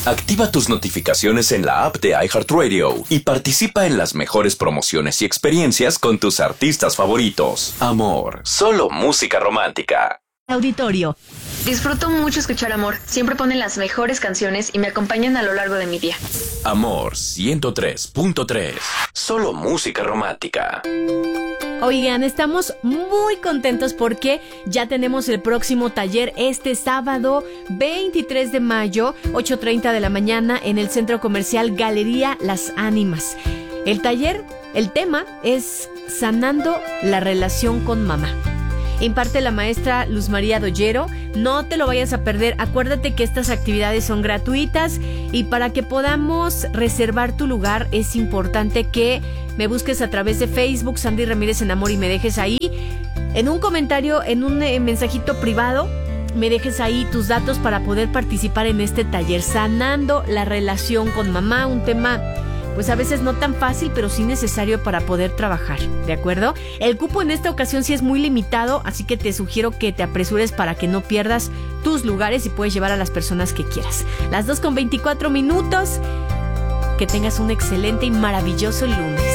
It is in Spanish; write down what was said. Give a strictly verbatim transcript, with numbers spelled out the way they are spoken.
Activa tus notificaciones en la app de iHeartRadio y participa en las mejores promociones y experiencias con tus artistas favoritos. Amor, solo música romántica. Auditorio. Disfruto mucho escuchar Amor. Siempre ponen las mejores canciones y me acompañan a lo largo de mi día. Amor ciento tres punto tres. Solo música romántica. Oigan, estamos muy contentos porque ya tenemos el próximo taller este sábado veintitrés de mayo, ocho treinta de la mañana, en el Centro Comercial Galería Las Ánimas. El taller, el tema es Sanando la relación con mamá. Imparte la maestra Luz María Dollero. No te lo vayas a perder. Acuérdate que estas actividades son gratuitas y para que podamos reservar tu lugar es importante que me busques a través de Facebook, Sandy Ramírez en Amor, y me dejes ahí en un comentario, en un eh, mensajito privado, me dejes ahí tus datos para poder participar en este taller Sanando la relación con mamá, un tema pues a veces no tan fácil, pero sí necesario para poder trabajar, ¿de acuerdo? El cupo en esta ocasión sí es muy limitado, así que te sugiero que te apresures para que no pierdas tus lugares y puedes llevar a las personas que quieras. Las dos con veinticuatro minutos. Que tengas un excelente y maravilloso lunes.